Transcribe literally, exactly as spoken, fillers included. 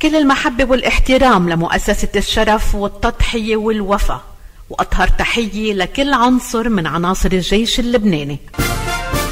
كل المحبة والاحترام لمؤسسة الشرف والتضحية والوفا، وأطهر تحية لكل عنصر من عناصر الجيش اللبناني.